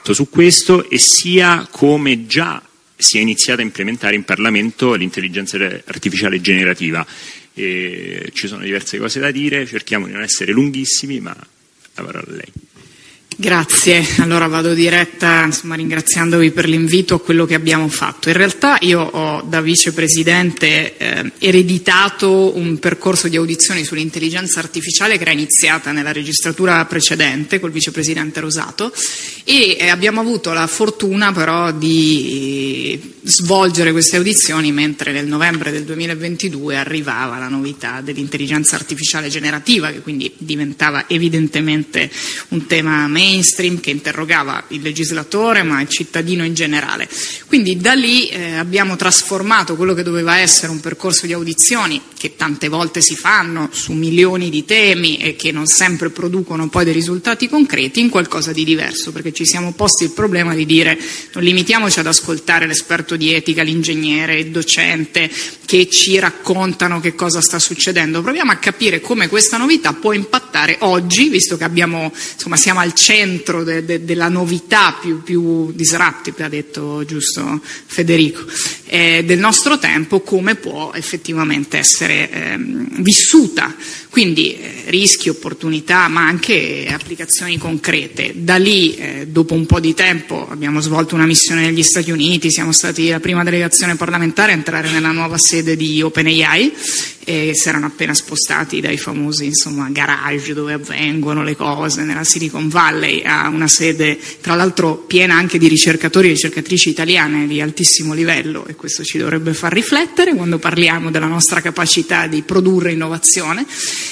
fatto su questo e sia come già si è iniziato a implementare in Parlamento l'intelligenza artificiale generativa. Ci sono diverse cose da dire, cerchiamo di non essere lunghissimi, ma la parola a lei. Grazie, allora vado diretta, ringraziandovi per l'invito a quello che abbiamo fatto. In realtà io ho da vicepresidente ereditato un percorso di audizioni sull'intelligenza artificiale che era iniziata nella registratura precedente col vicepresidente Rosato e abbiamo avuto la fortuna però di svolgere queste audizioni mentre nel novembre del 2022 arrivava la novità dell'intelligenza artificiale generativa, che quindi diventava evidentemente un tema mainstream che interrogava il legislatore ma il cittadino in generale. Quindi da lì abbiamo trasformato quello che doveva essere un percorso di audizioni che tante volte si fanno su milioni di temi e che non sempre producono poi dei risultati concreti in qualcosa di diverso, perché ci siamo posti il problema di dire non limitiamoci ad ascoltare l'esperto di etica, l'ingegnere, il docente che ci raccontano che cosa sta succedendo, proviamo a capire come questa novità può impattare oggi, visto che siamo al centro della novità più disruptive, ha detto giusto Federico, del nostro tempo, come può effettivamente essere vissuta. Quindi rischi, opportunità, ma anche applicazioni concrete. Da lì, dopo un po' di tempo, abbiamo svolto una missione negli Stati Uniti, siamo stati la prima delegazione parlamentare a entrare nella nuova sede di OpenAI e si erano appena spostati dai famosi garage dove avvengono le cose nella Silicon Valley a una sede tra l'altro piena anche di ricercatori e ricercatrici italiane di altissimo livello, e questo ci dovrebbe far riflettere quando parliamo della nostra capacità di produrre innovazione.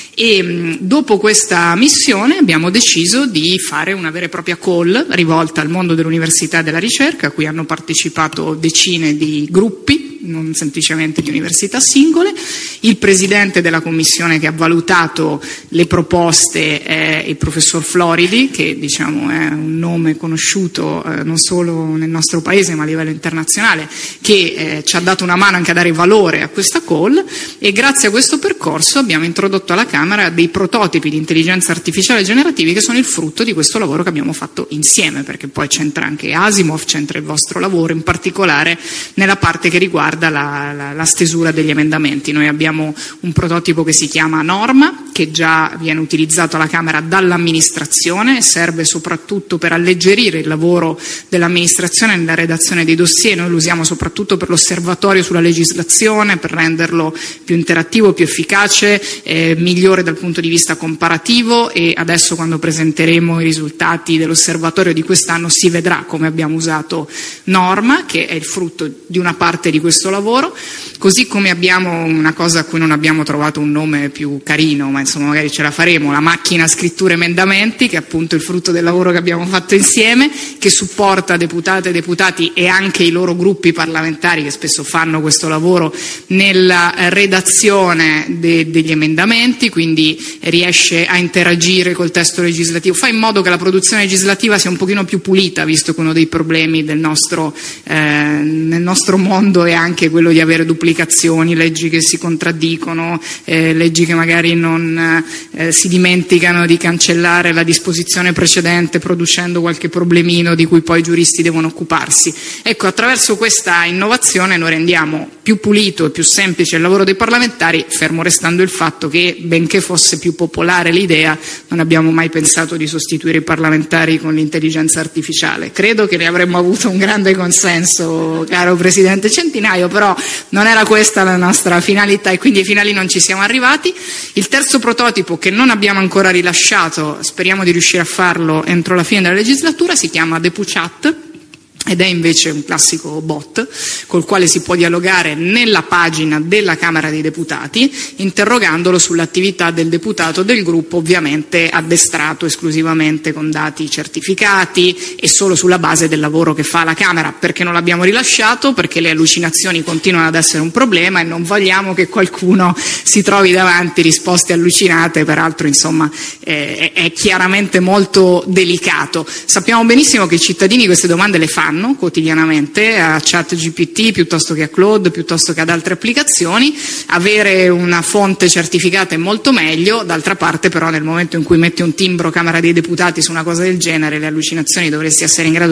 E dopo questa missione abbiamo deciso di fare una vera e propria call rivolta al mondo dell'università e della ricerca, a cui hanno partecipato decine di gruppi, non semplicemente di università singole. Il presidente della commissione che ha valutato le proposte è il professor Floridi, che è un nome conosciuto non solo nel nostro paese ma a livello internazionale, che ci ha dato una mano anche a dare valore a questa call, e grazie a questo percorso abbiamo introdotto alla Camera dei prototipi di intelligenza artificiale generativi che sono il frutto di questo lavoro che abbiamo fatto insieme, perché poi c'entra anche Asimov, c'entra il vostro lavoro, in particolare nella parte che riguarda la stesura degli emendamenti. Noi abbiamo un prototipo che si chiama Norma, che già viene utilizzato alla Camera dall'amministrazione, serve soprattutto per alleggerire il lavoro dell'amministrazione nella redazione dei dossier. Noi lo usiamo soprattutto per l'osservatorio sulla legislazione, per renderlo più interattivo, più efficace, migliore dal punto di vista comparativo, e adesso quando presenteremo i risultati dell'osservatorio di quest'anno si vedrà come abbiamo usato Norma, che è il frutto di una parte di questo lavoro. Così come abbiamo una cosa a cui non abbiamo trovato un nome più carino, ma magari ce la faremo, la macchina scrittura emendamenti, che è appunto il frutto del lavoro che abbiamo fatto insieme, che supporta deputate e deputati e anche i loro gruppi parlamentari che spesso fanno questo lavoro nella redazione degli emendamenti, quindi riesce a interagire col testo legislativo, fa in modo che la produzione legislativa sia un pochino più pulita, visto che uno dei problemi nel nostro mondo è anche quello di avere duplicazioni, leggi che si contraddicono, leggi che magari non si dimenticano di cancellare la disposizione precedente producendo qualche problemino di cui poi i giuristi devono occuparsi. Ecco, attraverso questa innovazione noi rendiamo più pulito e più semplice il lavoro dei parlamentari, fermo restando il fatto che, benché fosse più popolare l'idea, non abbiamo mai pensato di sostituire i parlamentari con l'intelligenza artificiale. Credo che ne avremmo avuto un grande consenso, caro Presidente Centinaio, però non era questa la nostra finalità e quindi ai finali non ci siamo arrivati. Il terzo prototipo, che non abbiamo ancora rilasciato, speriamo di riuscire a farlo entro la fine della legislatura, si chiama DepuChat, ed è invece un classico bot col quale si può dialogare nella pagina della Camera dei Deputati, interrogandolo sull'attività del deputato del gruppo, ovviamente addestrato esclusivamente con dati certificati e solo sulla base del lavoro che fa la Camera. Perché non l'abbiamo rilasciato? Perché le allucinazioni continuano ad essere un problema e non vogliamo che qualcuno si trovi davanti risposte allucinate, peraltro è chiaramente molto delicato. Sappiamo benissimo che i cittadini queste domande le fanno quotidianamente a ChatGPT piuttosto che a Claude, piuttosto che ad altre applicazioni. Avere una fonte certificata è molto meglio. D'altra parte però nel momento in cui metti un timbro Camera dei Deputati su una cosa del genere, le allucinazioni dovresti essere in grado